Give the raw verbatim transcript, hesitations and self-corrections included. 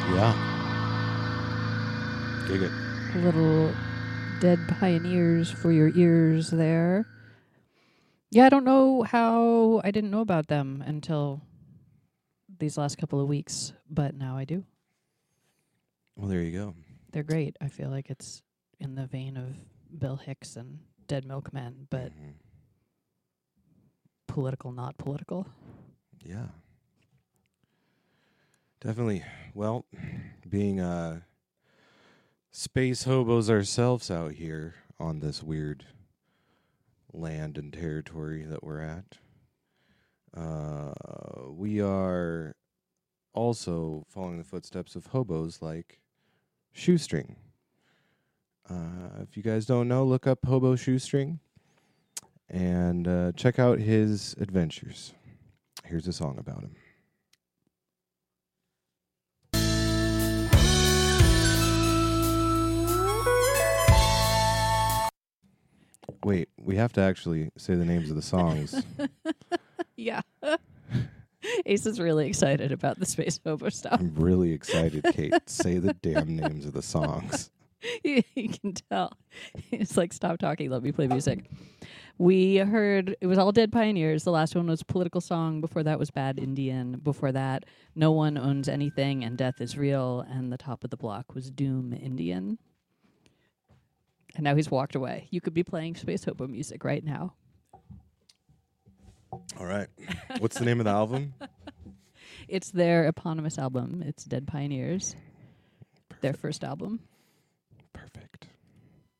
Yeah. Dig it. Little Dead Pioneers for your ears there. Yeah, I don't know how I didn't know about them until these last couple of weeks, but now I do. Well, there you go. They're great. I feel like it's in the vein of Bill Hicks and Dead Milkmen, but Mhm. political, not political. Yeah. Definitely. Well, being uh, space hobos ourselves out here on this weird land and territory that we're at, uh, we are also following the footsteps of hobos like Shoestring. Uh, if you guys don't know, look up Hobo Shoestring and uh, check out his adventures. Here's a song about him. Wait, we have to actually say the names of the songs. Yeah. Ace is really excited about the Space Hobo stuff. I'm really excited, Kate. Say the damn names of the songs. You can tell. It's like, stop talking, let me play music. We heard, it was all Dead Pioneers. The last one was Political Song. Before that was Bad Indian. Before that, No One Owns Anything and Death is Real. And the top of the block was Doom Indian. And now he's walked away. You could be playing Space Hobo music right now. All right. What's the name of the album? It's their eponymous album. It's Dead Pioneers. Their first album.